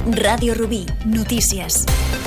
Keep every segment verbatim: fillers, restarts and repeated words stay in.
Ràdio Rubí, notícies.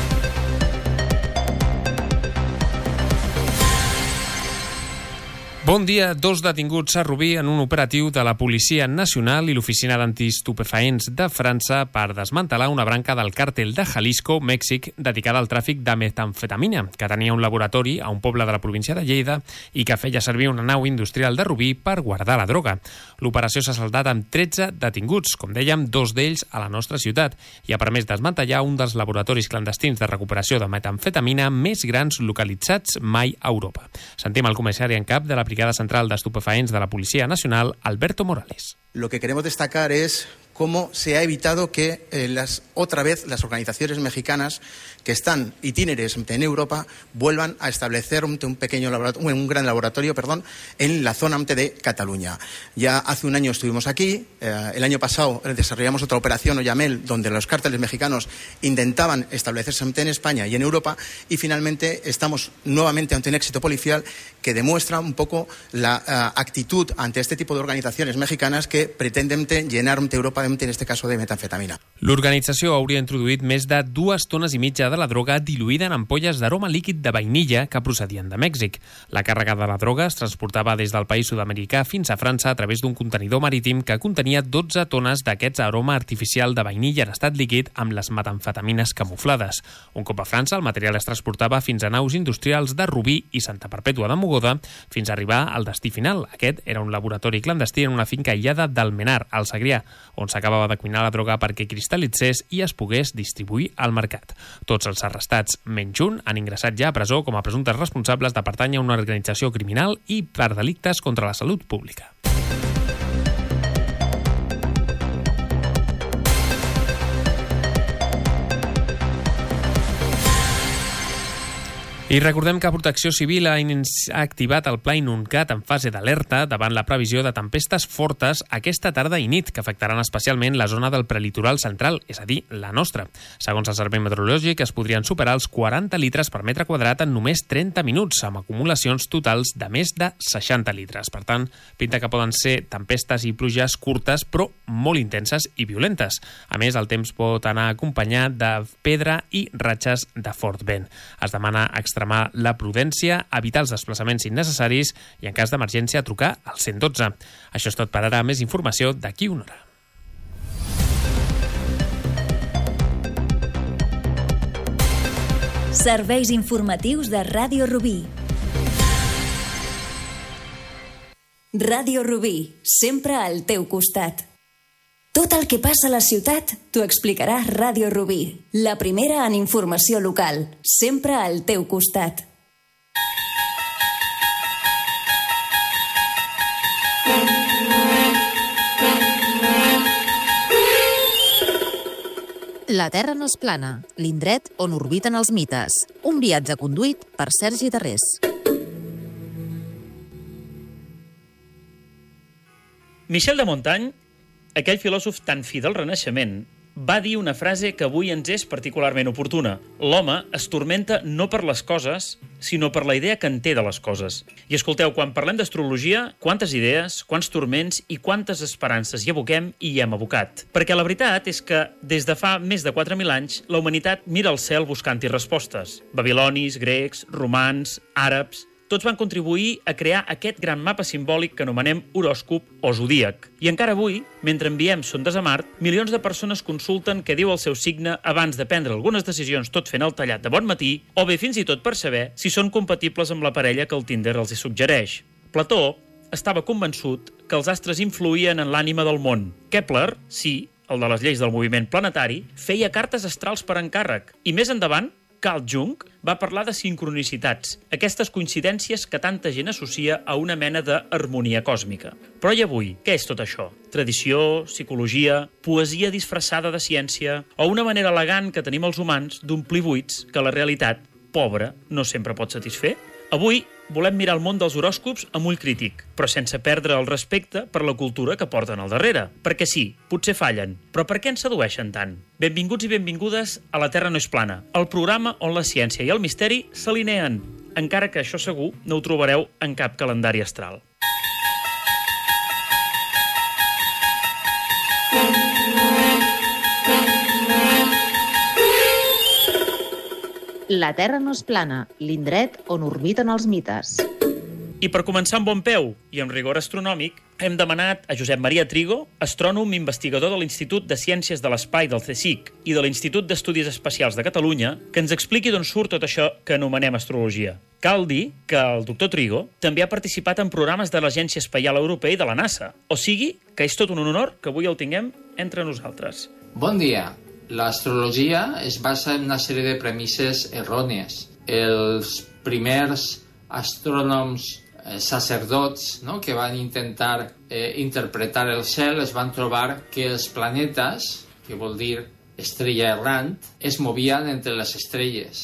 Bon dia. Dos detinguts a Rubí en un operatiu de la Policia Nacional i l'Oficina d'Antiestupefaents de França per desmantelar una branca del càrtel de Jalisco, Mèxic, dedicada al tràfic de metamfetamina, que tenia un laboratori a un poble de la província de Lleida i que feia servir una nau industrial de Rubí per guardar la droga. L'operació s'ha saldat amb tretze detinguts, com dèiem, dos d'ells a la nostra ciutat, i ha permès desmantellar un dels laboratoris clandestins de recuperació de metamfetamina més grans localitzats mai a Europa. Sentim el comissari en cap de la Brigada Central d'Estupefaents de la Policía Nacional, Alberto Morales. Lo que queremos destacar es cómo se ha evitado que eh, las, otra vez las organizaciones mexicanas que están itinerares en Europa vuelvan a establecer un, un pequeño laboratorio, un gran laboratorio, perdón, en la zona de Cataluña. Ya hace un año estuvimos aquí, eh, el año pasado desarrollamos otra operación Oyamel, donde los cárteles mexicanos intentaban establecerse en España y en Europa, y finalmente estamos nuevamente ante un éxito policial que demuestra un poco la uh, actitud ante este tipo de organizaciones mexicanas que pretenden llenar Europa, en este caso, de metanfetamina. L'organització hauria introduït més de dues tones i mitja de la droga diluïda en ampolles d'aroma líquid de vainilla que procedien de Mèxic. La càrrega de la droga es transportava des del país sud-americà fins a França a través d'un contenidor marítim que contenia dotze tones d'aquests aroma artificial de vainilla en estat líquid amb les metamfetamines camuflades. Un cop a França, el material es transportava fins a naus industrials de Rubí i Santa Perpètua de Mogoda fins a arribar al destí final. Aquest era un laboratori clandestí en una finca aïllada d'Almenar, al Segrià, on s'acabava de cuinar la droga perquè cristal·litzés i es pogués distribuir al mercat. Tots els arrestats, menys un, han ingressat ja a presó com a presumptes responsables de pertànyer a una organització criminal i per delictes contra la salut pública. I recordem que Protecció Civil ha, ha activat el Pla Inuncat en fase d'alerta davant la previsió de tempestes fortes aquesta tarda i nit, que afectaran especialment la zona del prelitoral central, és a dir, la nostra. Segons el Servei Meteorològic, es podrien superar els quaranta litres per metre quadrat en només trenta minuts, amb acumulacions totals de més de seixanta litres. Per tant, pinta que poden ser tempestes i pluges curtes, però molt intenses i violentes. A més, el temps pot anar acompanyat de pedra i ratxes de fort vent. Es demana extremar la prudència, evitar els desplaçaments innecessaris i, en cas d'emergència, trucar al cent dotze. Això és tot per ara. Més informació d'aquí una hora. Serveis informatius de Ràdio Rubí. Ràdio Rubí, sempre al teu costat. Tot el que passa a la ciutat t'ho explicarà Ràdio Rubí, la primera en informació local, sempre al teu costat. La Terra no és plana, l'indret on orbiten els mites. Un viatge conduït per Sergi Darrés. Michel de Montaigne, aquell filòsof tan fi del Renaixement, va dir una frase que avui ens és particularment oportuna. L'home es turmenta no per les coses, sinó per la idea que en té de les coses. I escolteu, quan parlem d'astrologia, quantes idees, quants turments i quantes esperances hi aboquem i hi hem abocat. Perquè la veritat és que, des de fa més de quatre mil anys, la humanitat mira al cel buscant-hi respostes. Babilonis, grecs, romans, àrabs... tots van contribuir a crear aquest gran mapa simbòlic que anomenem horòscop o zodíac. I encara avui, mentre enviem sondes a Mart, milions de persones consulten què diu el seu signe abans de prendre algunes decisions tot fent el tallat de bon matí, o bé fins i tot per saber si són compatibles amb la parella que el Tinder els hi suggereix. Plató estava convençut que els astres influïen en l'ànima del món. Kepler, sí, el de les lleis del moviment planetari, feia cartes astrals per encàrrec. I més endavant, Carl Jung va parlar de sincronicitats, aquestes coincidències que tanta gent associa a una mena d'harmonia còsmica. Però i avui, què és tot això? Tradició, psicologia, poesia disfressada de ciència o una manera elegant que tenim els humans d'omplir buits que la realitat, pobra, no sempre pot satisfer? Avui volem mirar el món dels horòscops amb ull crític, però sense perdre el respecte per la cultura que porten al darrere. Perquè sí, potser fallen, però per què ens sedueixen tant? Benvinguts i benvingudes a La Terra no és plana, el programa on la ciència i el misteri s'alineen, encara que això segur no ho trobareu en cap calendari astral. La Terra no és plana, l'indret on orbiten els mites. I per començar amb bon peu i amb rigor astronòmic, hem demanat a Josep Maria Trigo, astrònom investigador de l'Institut de Ciències de l'Espai del CSIC i de l'Institut d'Estudis Espacials de Catalunya, que ens expliqui d'on surt tot això que anomenem astrologia. Cal dir que el doctor Trigo també ha participat en programes de l'Agència Espacial Europea i de la NASA, o sigui que és tot un honor que avui el tinguem entre nosaltres. Bon dia. L'astrologia es basa en una sèrie de premisses errònies. Els primers astrònoms eh, sacerdots, no?, que van intentar eh, interpretar el cel es van trobar que els planetes, que vol dir estrella errant, es movien entre les estrelles.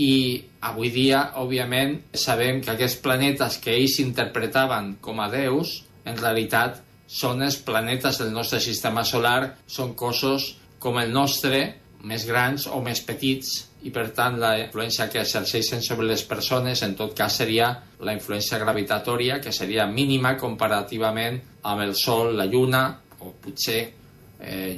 I avui dia, òbviament, sabem que aquests planetes que ells interpretaven com a déus, en realitat són els planetes del nostre sistema solar, són cossos com el nostre, més grans o més petits, i per tant la influència que exerceixen sobre les persones en tot cas seria la influència gravitatòria, que seria mínima comparativament amb el Sol, la Lluna, o potser eh,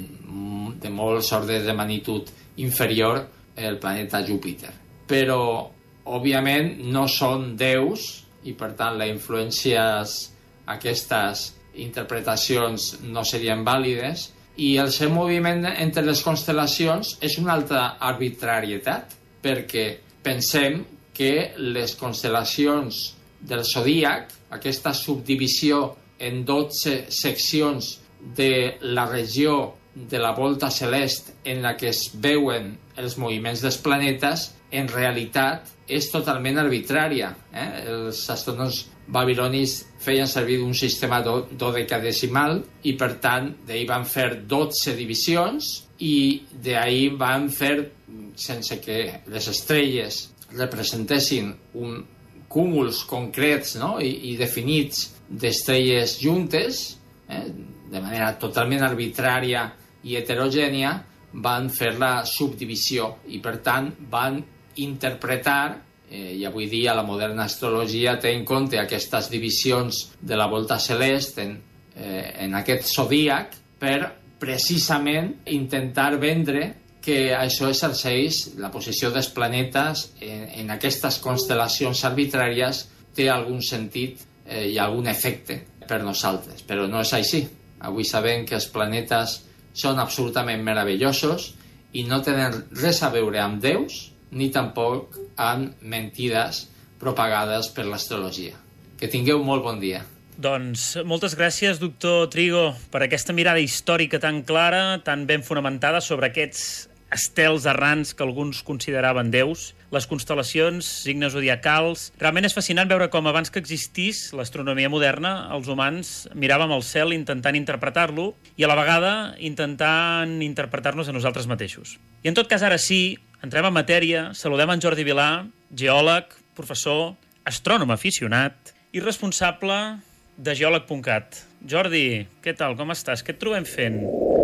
de molts ordres de magnitud inferior el planeta Júpiter. Però, òbviament, no són déus i per tant les influències, aquestes interpretacions no serien vàlides, i el seu moviment entre les constel·lacions és una altra arbitrarietat, perquè pensem que les constel·lacions del zodíac, aquesta subdivisió en dotze seccions de la regió de la volta celest en la que es veuen els moviments dels planetes, en realitat és totalment arbitrària. Eh? Els astrònoms babilonis feien servir un sistema do dodecadecimal i, per tant, d'ahir van fer dotze divisions i d'ahir van fer, sense que les estrelles representessin un cúmuls concrets, no?, I, i definits d'estrelles juntes, eh? de manera totalment arbitrària i heterogènia, van fer la subdivisió i, per tant, van interpretar, eh, i avui dia la moderna astrologia té en compte aquestes divisions de la volta celest en, eh, en aquest zodíac per precisament intentar vendre que això exerceix la posició dels planetes en, en aquestes constel·lacions arbitràries té algun sentit eh, i algun efecte per nosaltres, però no és així. Avui sabem que els planetes són absolutament meravellosos i no tenen res a veure amb déus ni tampoc amb mentides propagades per l'astrologia. Que tingueu molt bon dia. Doncs moltes gràcies, doctor Trigo, per aquesta mirada històrica tan clara, tan ben fonamentada sobre aquests estels errants que alguns consideraven déus, les constel·lacions, signes zodiacals. Realment és fascinant veure com abans que existís l'astronomia moderna, els humans miràvem el cel intentant interpretar-lo i a la vegada intentant interpretar-nos a nosaltres mateixos. I en tot cas, ara sí, entrem en matèria, saludem en Jordi Vilà, geòleg, professor, astrònom aficionat i responsable de geòleg punt cat. Jordi, què tal, com estàs? Què et trobem fent?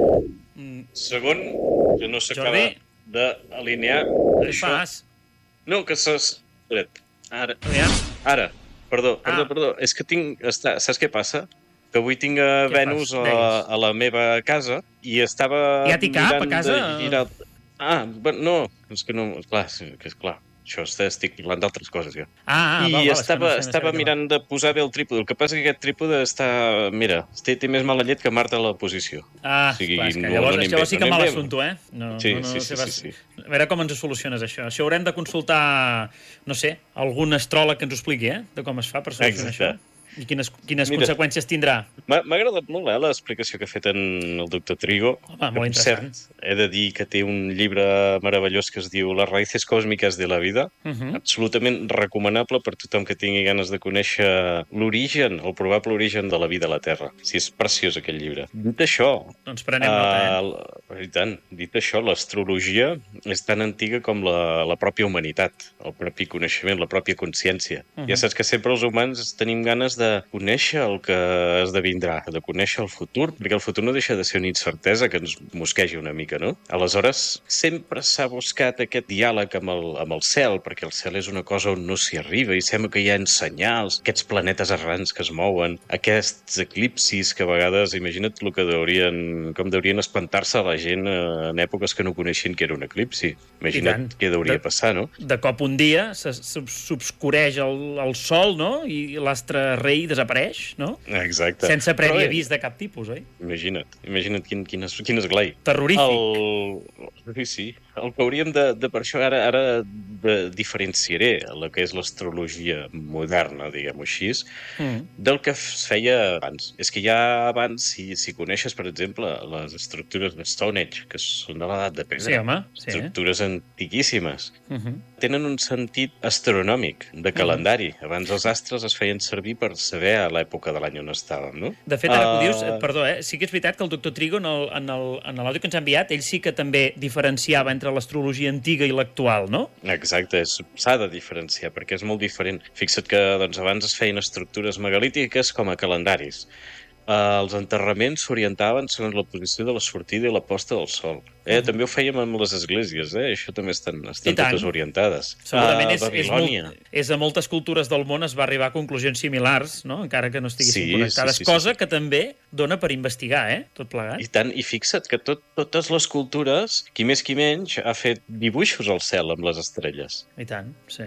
Segon, que no s'acaba Jordi? d'alinear Què això. fas? No, que s'has... Espera't. Ara. Aviam. Ara. Perdó, perdó, Ah. perdó. És que tinc... Està... Saps què passa? Que avui tinc a Què Venus fas? a la, a la meva casa i estava... Ja t'hi cap, mirant a casa? de girar... Ah, bueno, no, és que no... Clar, és que és clar. Això està, estic parlant d'altres coses, ja. Ah, ah, I val, val, estava, és que no sé, no sé estava de què va. mirant de posar bé el trípode. El que passa és que aquest trípode està... Mira, té, té més mala llet que Marta a la posició. Ah, O sigui, clar, és que no- llavors no anem això bé, sí no que anem mal bé. assumpte, eh? No, Sí, no, no, sí, sé sí, pas- sí, sí. A veure com ens ho soluciones, això. Això haurem de consultar, no sé, algun astròleg que ens ho expliqui, eh? De com es fa per solucionar Exacte. això. I quines, quines Mira. conseqüències tindrà. M'ha m'ha agradat molt eh, l'explicació que ha fet en el doctor Trigo. Home, que, molt per cert, interessant. he de dir que té un llibre meravellós que es diu Les raíces cósmicas de la vida. Uh -huh. Absolutament recomanable per tothom que tingui ganes de conèixer l'origen, el probable origen de la vida a la Terra. Sí, és preciós aquest llibre. Dit això, Doncs prenem nota, eh? uh, i tant, dit això, l'astrologia és tan antiga com la, la pròpia humanitat, el propi coneixement, la pròpia consciència. Uh -huh. Ja saps que sempre els humans tenim ganes de conèixer el que esdevindrà, de conèixer el futur, perquè el futur no deixa de ser una incertesa que ens mosqueja una mica, no? Aleshores, sempre s'ha buscat aquest diàleg amb el, amb el cel, perquè el cel és una cosa on no s'hi arriba i sembla que hi ha senyals, aquests planetes errants que es mouen, aquests eclipsis que a vegades, imagina't el que deurien, com deurien espantar-se la gent eh, en èpoques que no coneixien que era un eclipsi. Imagina't què hauria de passar, no? De cop un dia s'obscureix el, el sol, no? I l'astre rei desapareix, no? Exacte. Sense previ Però, avís de cap tipus, oi? Imagina't, imagina't quin, quin, quin esglai. Terrorífic. El... Sí, sí. El que hauríem de... de per això ara, ara de, diferenciaré el que és l'astrologia moderna, diguem-ho així, mm. del que es feia abans. És que ja abans, si, si coneixes, per exemple, les estructures de Stone Age, que són de l'edat de pedra, sí, home, sí. estructures antiquíssimes, uh -huh. tenen un sentit astronòmic, de calendari. Uh -huh. Abans els astres es feien servir per saber a l'època de l'any on estàvem, no? De fet, ara uh... que ho dius, perdó, eh? sí que és veritat que el doctor Trigo, en l'àudio que ens ha enviat, ell sí que també diferenciava entre l'astrologia antiga i l'actual, no? Exacte, s'ha de diferenciar, perquè és molt diferent. Fixa't que doncs, abans es feien estructures megalítiques com a calendaris. Uh, els enterraments s'orientaven segons la posició de la sortida i la posta del sol. Eh? Uh-huh. També ho fèiem amb les esglésies, eh? Això també estan, estan totes orientades. Segurament uh, és, és, molt, és a moltes cultures del món es va arribar a conclusions similars, no? Encara que no estiguessin sí, connectades, sí, sí, cosa sí, sí. que també dona per investigar, eh? Tot plegat. I tant, i fixa't que tot, totes les cultures, qui més qui menys, ha fet dibuixos al cel amb les estrelles. I tant, sí.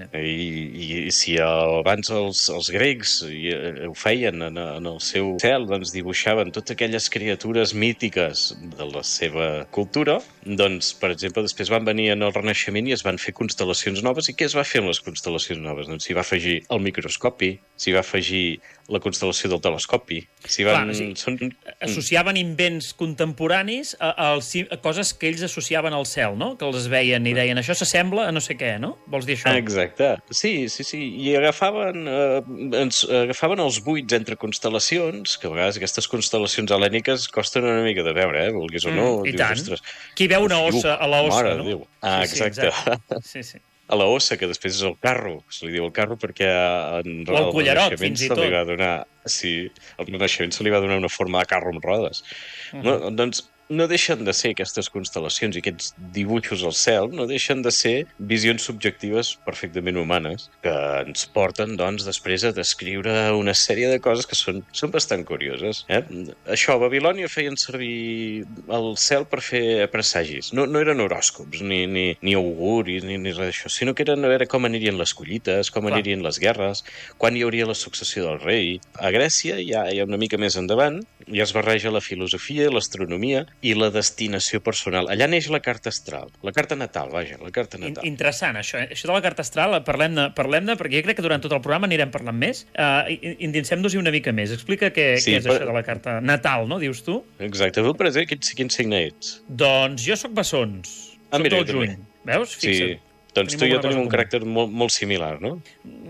I, i si abans els, els grecs ho feien en, en el seu cel, doncs dibuixaven totes aquelles criatures mítiques de la seva cultura, doncs, per exemple, després van venir en el Renaixement i es van fer constel·lacions noves. I què es va fer amb les constel·lacions noves? Doncs s'hi va afegir el microscopi, s'hi va afegir la constel·lació del telescopi. S'hi van... Clar, sí. Són... Associaven invents contemporanis a, a, a coses que ells associaven al cel, no? Que els veien i deien, això s'assembla a no sé què, no? Vols dir això? Exacte. Sí, sí, sí. I agafaven, eh, ens, agafaven els buits entre constel·lacions, que a vegades aquestes constel·lacions helèniques costen una mica de veure, eh? Vulguis o no. Mm, I dius, tant. Ostres, qui veu una ossa a la ossa, no? Déu. Ah, sí, sí, exacte. Sí, sí. A la ossa, que després és el carro. Se li diu el carro perquè en o el cullerot, fins i tot. Se li va donar, sí, al Renaixement se li va donar una forma de carro amb rodes. Uh -huh. no, doncs no deixen de ser aquestes constel·lacions i aquests dibuixos al cel, no deixen de ser visions subjectives perfectament humanes que ens porten, doncs, després a descriure una sèrie de coses que són, són bastant curioses. Eh? Això, a Babilònia feien servir el cel per fer presagis. No, no eren horòscops, ni, ni, ni auguris, ni, ni res d'això, sinó que eren a veure com anirien les collites, com Clar. anirien les guerres, quan hi hauria la successió del rei. A Grècia, ja, ja una mica més endavant, ja es barreja la filosofia, l'astronomia i la destinació personal. Allà neix la carta astral, la carta natal, vaja, la carta natal. Interessant, això. Eh? Això de la carta astral, parlem-ne, parlem-ne, perquè jo crec que durant tot el programa anirem parlant més. Uh, Indinsem-nos-hi una mica més. Explica què, sí, què és per... això de la carta natal, no? Dius tu? Exacte. Tu, per exemple, quin, quin signe ets? Doncs jo sóc bessons. Ah, soc mira, del juny. Veus? Fixa't. Sí. Doncs tu i jo tenim un caràcter molt, molt similar, no?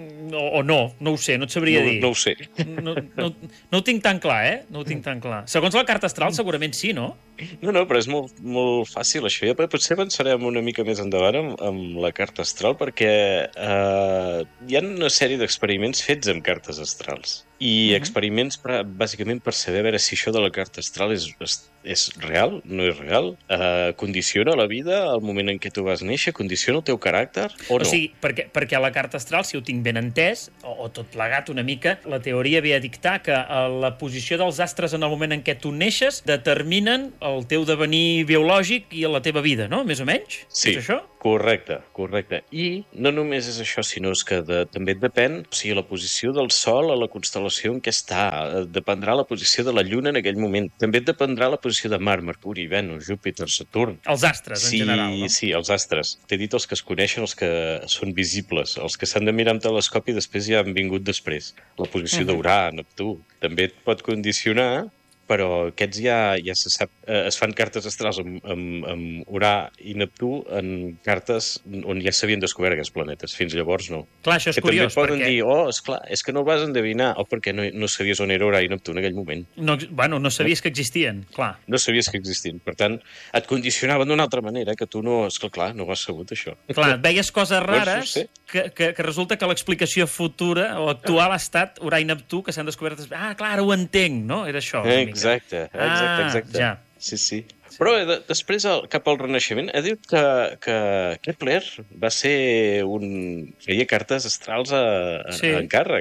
O, o no, no ho sé, no et sabria no, dir. No ho sé. No, no, no ho tinc tan clar, eh? No ho tinc tan clar. Segons la carta astral, segurament sí, no? No, no, però és molt, molt fàcil, això. Ja potser avançarem una mica més endavant amb, amb la carta astral, perquè eh, hi ha una sèrie d'experiments fets amb cartes astrals. I uh-huh. experiments, per, bàsicament, per saber a veure si això de la carta astral és, és, és real, no és real, eh, condiciona la vida al moment en què tu vas néixer, condiciona el teu caràcter o no? O sigui, perquè, perquè a la carta astral, si ho tinc ben entès, o, o tot plegat una mica, la teoria ve a dictar que la posició dels astres en el moment en què tu neixes determinen el teu devenir biològic i la teva vida, no? Més o menys? Sí, és això? correcte, correcte. I no només és això, sinó és que de, també depèn, o sigui, la posició del Sol a la constel·lació en què està, dependrà la posició de la Lluna en aquell moment, també dependrà la posició de Mart, Mercuri, Venus, Júpiter, Saturn. Els astres, sí, en general, no? Sí, els astres. T'he dit els que es coneixen, els que són visibles, els que s'han de mirar amb telescopi després ja han vingut després. La posició uh-huh. d'Urà, Neptú, també et pot condicionar, però aquests ja, ja se sap, eh, es fan cartes astrals amb, amb, amb Urà i Neptú en cartes on ja s'havien descobert aquests planetes. Fins llavors no. Clar, això és que curiós, també poden perquè... dir, oh, esclar, és que no el vas endevinar, o perquè no, no sabies on era Urà i Neptú en aquell moment. No, bueno, no sabies que existien, clar. No sabies que existien. Per tant, et condicionaven d'una altra manera, que tu no, esclar, clar, no ho has sabut, això. Clar, veies coses rares que, que, que resulta que l'explicació futura o actual ha estat Urà i Neptú, que s'han descobert... Ah, clar, ara ho entenc, no? Era això. Exacte, exacte. Ah, Exacte. ja. Sí, sí. Però de, després, el, cap al Renaixement, ha dit que, que Kepler va ser un... feia cartes astrals a, a, sí. a encàrrec, eh?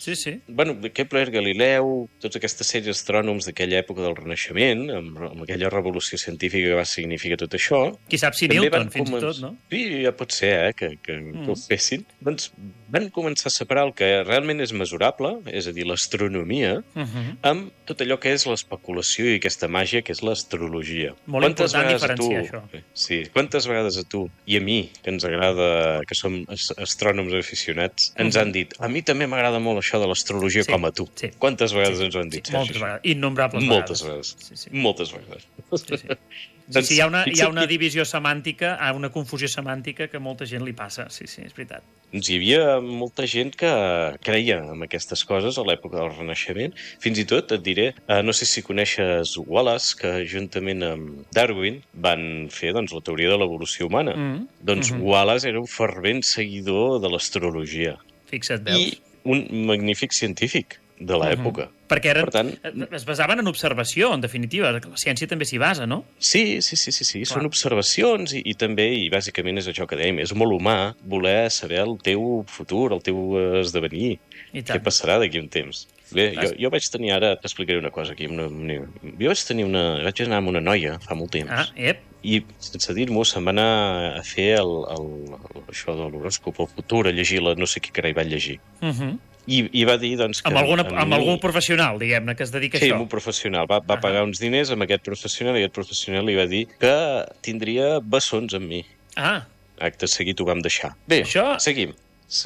Sí, sí. Bueno, Kepler, Galileu, tots aquestes sèries astrònoms d'aquella època del Renaixement, amb, amb aquella revolució científica que va significar tot això... Qui sap si també Newton, van fins i començar- tot, no? Sí, ja pot ser, eh, que, que, Mm. que ho fessin. Doncs van començar a separar el que realment és mesurable, és a dir, l'astronomia, Uh -huh. amb tot allò que és l'especulació i aquesta màgia que és l'astrologia. Molt important diferenciar això. Sí, quantes vegades a tu i a mi, que ens agrada, que som as- astrònoms aficionats, ens han dit, a mi també m'agrada molt això de l'astrologia Sí, com a tu. sí. Quantes vegades Sí, ens ho han dit? sí, Sergi, moltes això? vegades. Innombrables Moltes vegades. vegades. Sí, sí. Moltes vegades. Sí, sí. Sí, Doncs sí, hi ha una, hi ha fixa't una que- divisió semàntica, hi ha una confusió semàntica que a molta gent li passa. Sí, sí, és veritat. Doncs hi havia molta gent que creia en aquestes coses a l'època del Renaixement. Fins i tot, et diré, eh, no sé si coneixes Wallace, que juntament amb Darwin van fer doncs, la teoria de l'evolució humana. Mm. Doncs Mhm. Wallace era un fervent seguidor de l'astrologia Fixa't, veus? i un magnífic científic de l'època. Perquè eren, Per tant- es basaven en observació, en definitiva. La ciència també s'hi basa, no? Sí, sí, sí, sí, sí. Clar. Són observacions i, i també, i bàsicament és això que dèiem, és molt humà voler saber el teu futur, el teu eh, esdevenir, I què tant. passarà d'aquí a un temps. Bé, jo, Vas- jo vaig tenir, ara t'explicaré una cosa aquí, una, una, jo vaig tenir una, vaig anar amb una noia fa molt temps, Ah, ep. i sense dir-m'ho se'n va anar a fer el, el, el, això de l'horòscop, el futur, a llegir la no sé què carai va llegir. Uh -huh. I, I va dir, doncs, que... Amb, alguna, a amb mi- algú professional, diguem-ne, que es dedica Sí, a amb això. un professional. Va, va Ahà. pagar uns diners amb aquest professional i aquest professional li va dir que tindria bessons amb mi. Ah, Acte seguit ho vam deixar. Bé, Això- seguim. Sí.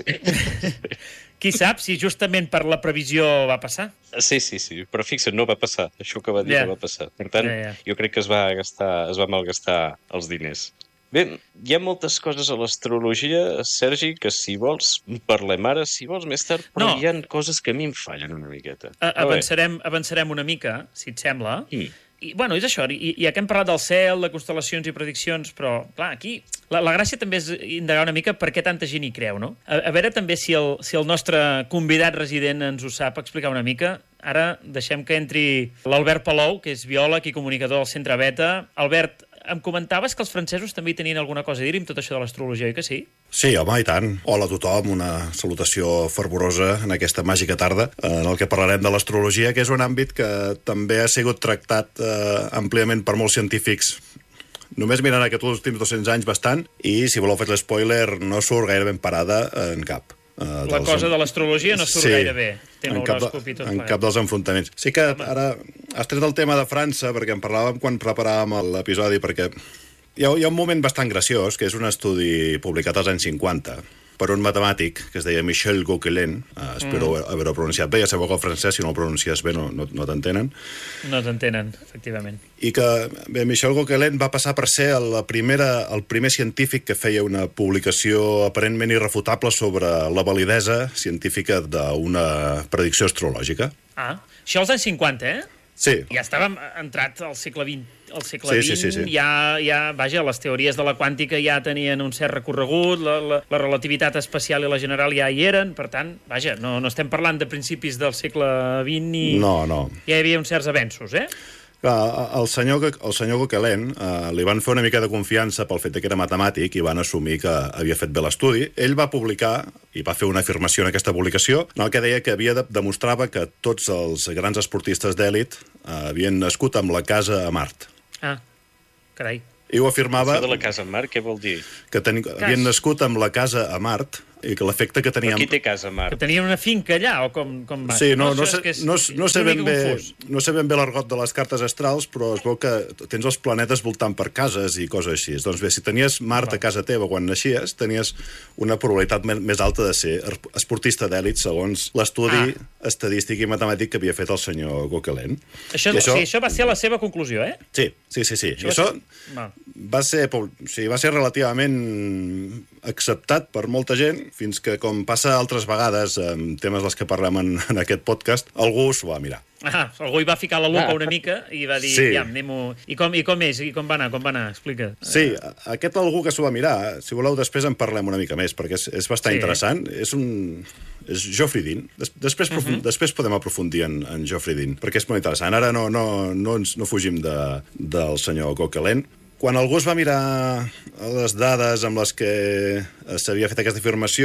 qui sap si justament per la previsió va passar? sí, sí, sí, però fixa't, no va passar. Això que va dir Ja. no va passar. Per tant, Ja, ja. jo crec que es va gastar, es va malgastar els diners. Bé, hi ha moltes coses a l'astrologia, Sergi, que si vols parlem ara, si vols més tard, però No. hi ha coses que a mi em fallen una miqueta. A Però bé. avançarem, avançarem una mica, si et sembla. Mm. I, bueno, és això, i, i ja que hem parlat del cel, de constel·lacions i prediccions, però, clar, aquí la, la gràcia també és indagar una mica per què tanta gent hi creu, no? A, a veure també si el, si el nostre convidat resident ens ho sap explicar una mica. Ara deixem que entri l'Albert Palou, que és biòleg i comunicador del Centre Beta. Albert, em comentaves que els francesos també hi tenien alguna cosa a dir amb tot això de l'astrologia, oi que sí? Sí, home, i tant. Hola a tothom, una salutació fervorosa en aquesta màgica tarda, en el que parlarem de l'astrologia, que és un àmbit que també ha sigut tractat eh, àmpliament per molts científics. Només mirant aquests últims dos-cents anys bastant, i si voleu fer l'espoiler, no surt gaire ben parada en cap. Eh, La dels- cosa de l'astrologia no surt Sí, gaire bé. Té en cap, l'horòscop i tot en plegat. cap dels enfrontaments. Sí que ara has tret el tema de França, perquè en parlàvem quan preparàvem l'episodi, perquè hi ha, hi ha un moment bastant graciós, que és un estudi publicat als anys cinquanta, per un matemàtic que es deia Michel Gauquelin, eh, espero mm. haver-ho pronunciat bé, ja sabeu que el francès, si no el pronuncies bé, no, no, no t'entenen, No t'entenen, efectivament. i que bé, Michel Gauquelin va passar per ser la primera, el primer científic que feia una publicació aparentment irrefutable sobre la validesa científica d'una predicció astrològica. Ah, això als anys cinquanta, eh? Sí, Ja estàvem entrat al segle vint. Al segle Sí, vint sí, sí, sí. ja, ja, vaja, les teories de la quàntica ja tenien un cert recorregut, la, la, la relativitat especial i la general ja hi eren, per tant, vaja, no, no estem parlant de principis del segle vint ni... no, no. Ja hi havia uns certs avenços, eh? Clar, el senyor, el senyor Gauquelin eh, li van fer una mica de confiança pel fet de que era matemàtic i van assumir que havia fet bé l'estudi. Ell va publicar i va fer una afirmació en aquesta publicació en el que deia que havia de, demostrava que tots els grans esportistes d'èlit eh, havien nascut amb la casa a Mart. Ah, carai. I ho afirmava Això de la casa Mar, què vol dir? que ten, havien nascut amb la casa a Mart i que l'efecte que Però teníem... qui té casa Mar? Que tenien una finca allà, o com, com va? Sí, no, no, això sé, és que és- no, no, sé és una ben mica bé, confús. no sé ben bé l'argot de les cartes astrals, però es veu que tens els planetes voltant per cases i coses així. Doncs bé, si tenies Mart a casa teva quan naixies, tenies una probabilitat me- més alta de ser er- esportista d'èlit, segons l'estudi Ah. estadístic i matemàtic que havia fet el senyor Gauquelin. Això, I això... O sigui, això va ser la seva conclusió, eh? Sí, sí, sí. sí. Això I va això ser- Va. va ser, o sigui, va ser relativament acceptat per molta gent, fins que, com passa altres vegades amb temes dels que parlem en, en aquest podcast, algú s'ho va mirar. Ah, algú hi va ficar la lupa una mica i va dir, Sí. ja, anem-ho... I com, I com és? I com va anar? Com va anar? Explica. Sí, aquest algú que s'ho va mirar, si voleu, després en parlem una mica més, perquè és, és bastant Sí. interessant. És un... és Geoffrey Dean. Des, després, uh -huh. després podem aprofundir en, en Geoffrey Dean, perquè és molt interessant. Ara no, no, no, ens, no fugim de, del senyor Gauquelin. Quan algú es va mirar les dades amb les que s'havia fet aquesta afirmació,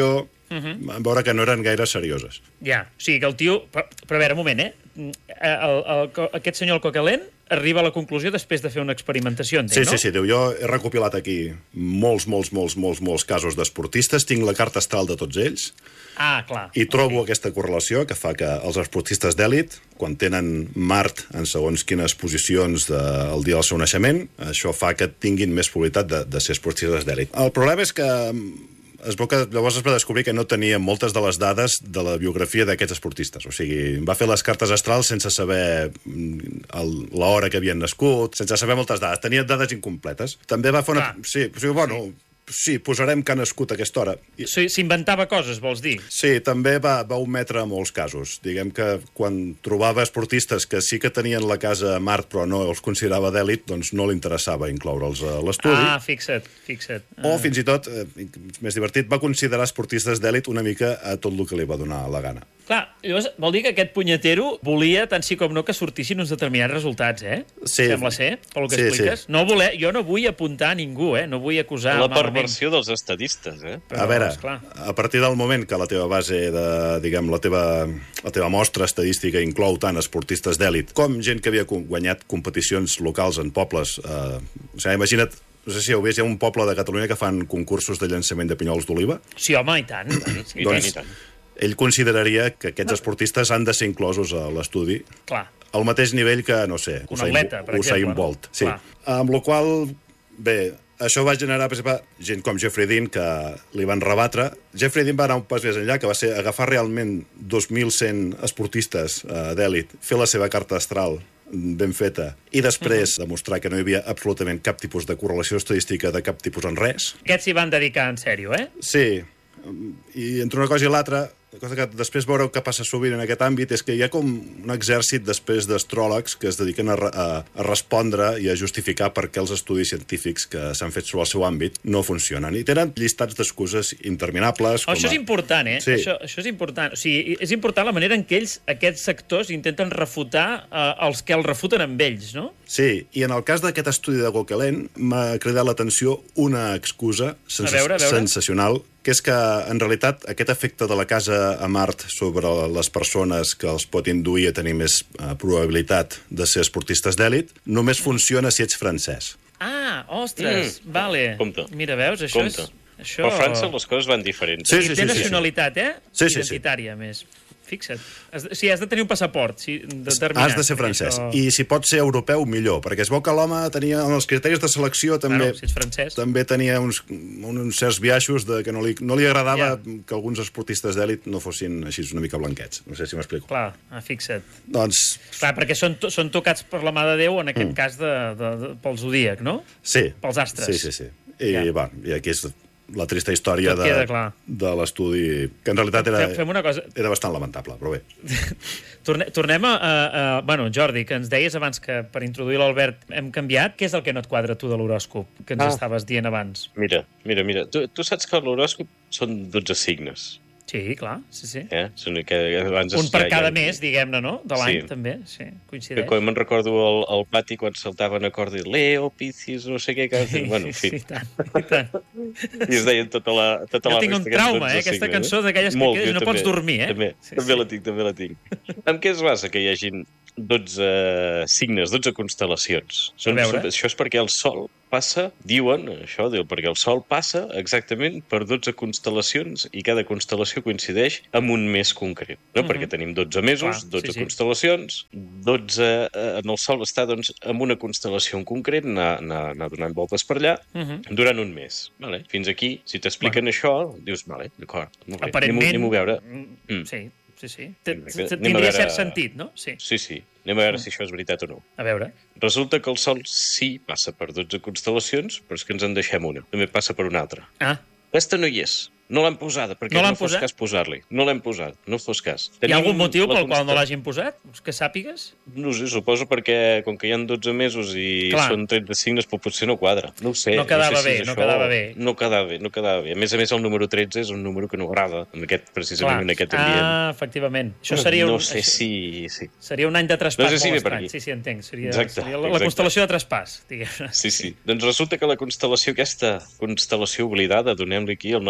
Uh-huh. Vam veure que no eren gaire serioses. Ja, o sigui que el tio... Però, però a veure, un moment, eh? El, el, el, aquest senyor, el Coquelin, arriba a la conclusió després de fer una experimentació, entenc, sí, no? Sí, sí, diu, jo he recopilat aquí molts, molts, molts, molts, molts casos d'esportistes, tinc la carta astral de tots ells, ah, clar. i trobo okay. aquesta correlació que fa que els esportistes d'èlit, quan tenen Mart en segons quines posicions de, el dia del seu naixement, això fa que tinguin més probabilitat de, de ser esportistes d'èlit. El problema és que es veu que llavors es va descobrir que no tenia moltes de les dades de la biografia d'aquests esportistes. O sigui, va fer les cartes astrals sense saber l'hora que havien nascut, sense saber moltes dades. Tenia dades incompletes. També va fer una... Ah. Sí, o sigui, bueno... Sí. Sí, posarem que ha nascut a aquesta hora. S'inventava coses, vols dir? Sí, també va, va ometre molts casos. Diguem que quan trobava esportistes que sí que tenien la casa a Mart però no els considerava d'èlit, doncs no li interessava incloure'ls a l'estudi. Ah, fixa't, fixa't. O fins i tot, eh, més divertit, va considerar esportistes d'èlit una mica a tot el que li va donar la gana. Clar, llavors vol dir que aquest punyetero volia tant sí com no que sortissin uns determinats resultats, eh? Sí. Sembla ser, pel que sí, expliques. Sí. No voler, jo no vull apuntar a ningú, eh? No vull acusar la malament. Perversió dels estadistes, eh? Però, a veure, esclar, a partir del moment que la teva base de, diguem, la teva, la teva mostra estadística inclou tant esportistes d'èlit com gent que havia guanyat competicions locals en pobles, eh, o sigui, imagina't, no sé si heu vist, hi ha un poble de Catalunya que fan concursos de llançament de pinyols d'oliva. Sí, home, i tant. I doncs, tant, i tant. Ell consideraria que aquests esportistes han de ser inclosos a l'estudi. Clar. Al mateix nivell que, no sé, un atleta, per exemple. Usain Bolt. Sí. Clar. Amb la qual, bé, això va generar, per exemple, gent com Jeffrey Dean, que li van rebatre. Jeffrey Dean va anar un pas més enllà, que va ser agafar realment dos mil cent esportistes uh, d'èlit, fer la seva carta astral ben feta, i després uh-huh. demostrar que no hi havia absolutament cap tipus de correlació estadística de cap tipus en res. Aquests s'hi van dedicar en sèrio, eh? Sí. I entre una cosa i l'altra, la cosa que després veureu que passa sovint en aquest àmbit és que hi ha com un exèrcit després d'astròlegs que es dediquen a, a, a respondre i a justificar per què els estudis científics que s'han fet sobre el seu àmbit no funcionen. I tenen llistats d'excuses interminables. Oh, això a... és important, eh? Sí. Això, això és important. O sigui, és important la manera en què ells, aquests sectors, intenten refutar eh, els que els refuten amb ells, no? Sí, i en el cas d'aquest estudi de Coquelin m'ha cridat l'atenció una excusa sens a veure, a veure. sensacional, que és que, en realitat, aquest efecte de la casa a Mart sobre les persones que els pot induir a tenir més uh, probabilitat de ser esportistes d'èlit només funciona si ets francès. Ah, ostres, mm. vale. Compte. Mira, veus, això Compte. és... Això... Però a França les coses van diferents. Sí, I sí, té sí, nacionalitat, eh? Sí, sí, identitària, sí. més. Fixa't. Has de, sí, has de tenir un passaport sí, determinat. Has de ser francès. Això... I si pots ser europeu, millor, perquè es veu que l'home tenia, en els criteris de selecció, també, claro, si ets francès. també tenia uns, uns certs biaixos de que no li, no li agradava yeah. que alguns esportistes d'èlit no fossin així una mica blanquets. No sé si m'explico. Clar, ah, fixa't. Doncs... Clar, perquè són, to, són tocats per la mà de Déu, en aquest mm. cas, de, de, de, pel zodíac, no? Sí. Pels astres. Sí, sí, sí. I, yeah. va, i aquí és la trista història de, de l'estudi, que en realitat era, Fem una cosa. era bastant lamentable, però bé. Torne, tornem a, a, a... Bueno, Jordi, que ens deies abans que per introduir l'Albert hem canviat. Què és el que no et quadra tu de l'horòscop, que ens ah. estaves dient abans? Mira, mira, mira. Tu, tu saps que l'horòscop són dotze signes. Sí, clar, sí, sí. Eh? Són que abans un per ja, cada ja... mes, diguem-ne, no? De l'any, sí. també, sí, coincideix. Que quan me'n recordo al, al pati quan saltaven a corda, Leo, Piscis, no sé què... Que... Sí, bueno, en fi. sí, tant, i tant. I es deien tota la tota jo la tinc un trauma, eh? Aquesta cançó d'aquelles que quedes i no també, pots dormir, eh? També, sí, també sí. la tinc, també la tinc. Amb què es basa que hi hagin dotze signes, dotze constel·lacions? Són, són, això és perquè el Sol passa, diuen, això diu, perquè el Sol passa exactament per dotze constel·lacions i cada constel·lació coincideix amb un mes concret, no? Uh-huh. Perquè tenim dotze mesos, Clar, dotze sí, sí. constel·lacions, dotze eh, en el Sol està doncs, en una constel·lació en concret, anar, anar, anar donant voltes per allà, uh-huh. durant un mes. Vale? Fins aquí, si t'expliquen bueno. això, dius, vale, d'acord, molt bé, aparentment, anem-ho a veure. Mm. Sí, sí, sí. Tindria veure... cert sentit, no? Sí, sí. sí. Anem a veure mm. si això és veritat o no. A veure. Resulta que el Sol sí passa per dotze constel·lacions, però és que ens en deixem una. També passa per una altra. Ah. Aquesta no hi és. No l'han posada, perquè no, no fos posat? cas posar-li. No l'hem posat, no fos cas. Tenim Hi ha algun motiu pel qual no l'hagin posat? Que sàpigues? No sé, suposo perquè, com que hi ha dotze mesos i Clar. són tretze signes, però potser no quadra. No ho sé. No quedava no sé si bé, això... no quedava bé. No quedava bé, no quedava bé. A més a més, el número tretze és un número que no agrada, en aquest, precisament Clar. en aquest ambient. Ah, efectivament. Això seria un... No sé això... si... Sí. Seria un any de traspàs no sé si molt estrany. Sí, sí, entenc. Seria, exacte, seria la, la exacte. constel·lació de traspàs, diguem-ne. Sí, sí. Doncs resulta que la constel·lació, aquesta constel·lació oblidada, donem-li aquí el nostre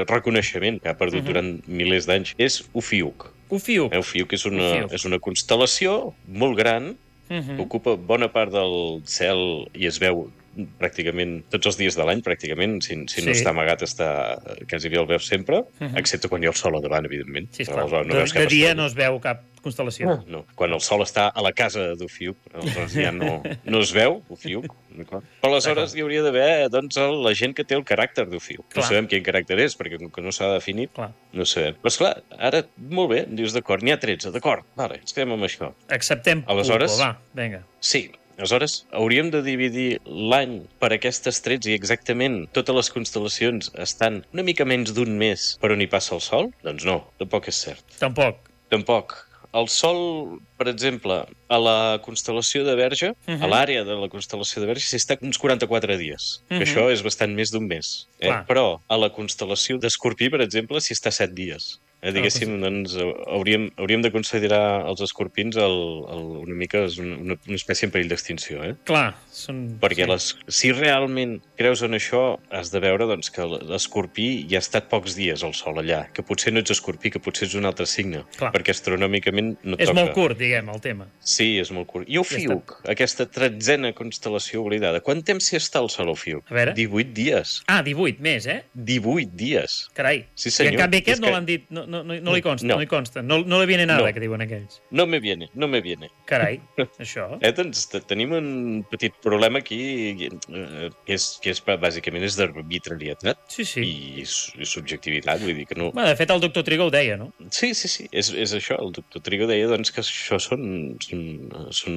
reconeixement que ha perdut uh-huh. durant milers d'anys, és Ophiuch. Ophiuch. Eh, Ophiuch és una, Ophiuch. és una constel·lació molt gran, uh-huh. que ocupa bona part del cel i es veu pràcticament tots els dies de l'any, pràcticament, si, si sí. no està amagat, està quasi bé el veus sempre, uh-huh. excepte quan hi ha el sol a davant, evidentment. Sí, esclar. No, no de, de dia no es veu cap constel·lació. No, no. Quan el sol està a la casa d'Ophiuch, aleshores ja no, no es veu, Ophiuch. Però aleshores hi hauria d'haver doncs, la gent que té el caràcter d'Ophiuch. No sabem quin caràcter és, perquè com que no s'ha definit, clar. no sabem. Però esclar, ara, molt bé, dius d'acord, n'hi ha tretze, d'acord, vale, ens quedem amb això. Acceptem aleshores, Pulpo, va, vinga. Sí, aleshores, hauríem de dividir l'any per aquestes tretze i exactament totes les constel·lacions estan una mica menys d'un mes per on hi passa el Sol? Doncs no, tampoc és cert. Tampoc. Tampoc. El Sol, per exemple, a la constel·lació de Verge, uh-huh. a l'àrea de la constel·lació de Verge, s'hi està uns quaranta-quatre dies, uh-huh. que això és bastant més d'un mes. Eh? Però a la constel·lació d'Escorpí, per exemple, s'hi està set dies. Eh, diguéssim, doncs, hauríem, hauríem de considerar els escorpins el, el, una mica una, una espècie en perill d'extinció. Eh? Clar. Són... Perquè les, si realment creus en això, has de veure doncs, que l'escorpí ja ha estat pocs dies al Sol allà, que potser no ets escorpí, que potser és un altre signe, Clar. perquè astronòmicament no toca. És molt curt, diguem, el tema. Sí, és molt curt. I Ophiuch, ja aquesta tretzena constel·lació oblidada, quant temps s'hi està al Sol Ophiuch? A veure. divuit dies. Ah, divuit més, eh? divuit dies. Carai. Sí, senyor. I en canvi aquest és no que... l'han dit... No, No, no, no li consta, no, no li consta. No, no le viene nada, no. que diuen aquells. No me viene, no me viene. Carai, això. Eh, doncs tenim un petit problema aquí, eh, que, és, que és, bàsicament és d'arbitrarietat sí, sí. i, i subjectivitat, vull dir que no... Bueno, de fet, el doctor Trigo ho deia, no? Sí, sí, sí, és, és això. El doctor Trigo deia doncs, que això són, són, són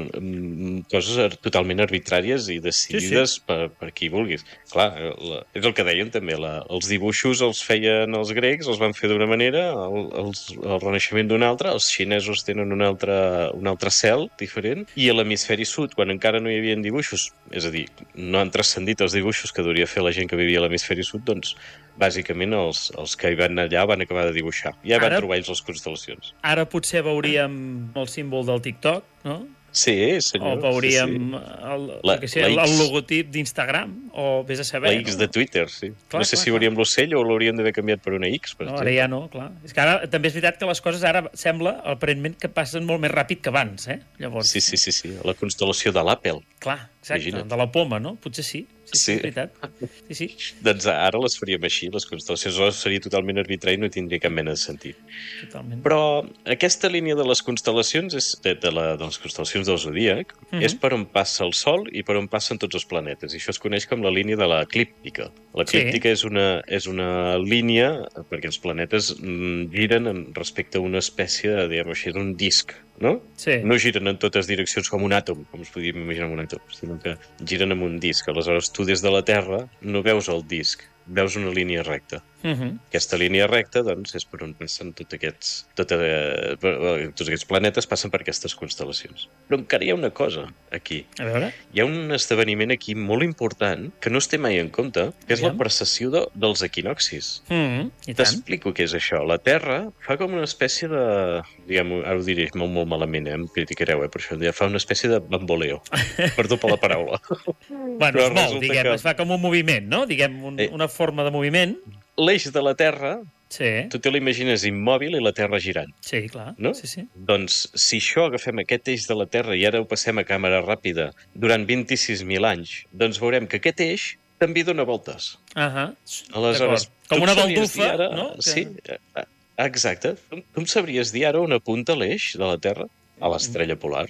coses totalment arbitràries i decidides sí, sí. Per, per qui vulguis. Clar, la, és el que deien també, la, els dibuixos els feien els grecs, els van fer d'una manera, el, el, el Renaixement d'un altre, els xinesos tenen un altre, un altre cel diferent, i a l'hemisferi sud, quan encara no hi havia dibuixos, és a dir, no han transcendit els dibuixos que hauria fer la gent que vivia a l'hemisferi sud, doncs bàsicament els, els que hi van allà van acabar de dibuixar. Ja ara, van trobar ells les constel·lacions. Ara potser veuríem el símbol del TikTok, no? Sí, senyor. O veuríem sí, sí. El, la, sé, el, el logotip d'Instagram, o vés a saber. La X no? de Twitter, sí. Clar, no sé clar, si veuríem l'ocell o l'hauríem d'haver canviat per una X. Per no, ara ja no, clar. És que ara també és veritat que les coses ara sembla, aparentment, que passen molt més ràpid que abans, eh? Llavors... Sí, sí, sí, sí. La constel·lació de l'Apple. Clar, exacte, Imagina't. De la poma, no? Potser sí. Sí, sí, és veritat. Sí, sí. Doncs ara les faríem així, les constel·lacions seria totalment arbitrari i no tindria cap mena de sentit. Totalment. Però aquesta línia de les constel·lacions, és de, de, la, de les constel·lacions del Zodíac, uh-huh. és per on passa el Sol i per on passen tots els planetes. I això es coneix com la línia de l'eclíptica. L'eclíptica sí. és, una, és una línia, perquè els planetes giren respecte a una espècie, diguem així, d'un disc, no? Sí. No giren en totes direccions com un àtom, com es podríem imaginar un àtom, sinó que giren amb un disc. Aleshores, tu des de la Terra no veus el disc, veus una línia recta. Uh-huh. Aquesta línia recta, doncs, és per on passen tots aquests, tot, eh, tots aquests planetes passen per aquestes constel·lacions. Però encara hi ha una cosa aquí. A veure? Hi ha un esdeveniment aquí molt important que no es té mai en compte, que és Aviam. la precessió de, dels equinoxis. Uh-huh. T'explico què és això. La Terra fa com una espècie de... Diguem, ara ho diré molt, molt malament, eh? Em criticareu, eh? Per això fa una espècie de bamboleo. Perdó per la paraula. Bueno, es mou, diguem, que... es fa com un moviment, no? Diguem, un, eh. una forma de moviment. L'eix de la Terra, sí. tu te l'imagines immòbil i la Terra girant. Sí, clar. No? Sí, sí. Doncs si això agafem aquest eix de la Terra i ara ho passem a càmera ràpida durant vint-i-sis mil anys, doncs veurem que aquest eix també dona voltes. Uh-huh. Aleshores, com una baldufa, ara, no? Sí, exacte. Tu em sabries dir ara on apunta l'eix de la Terra? A l'estrella polar.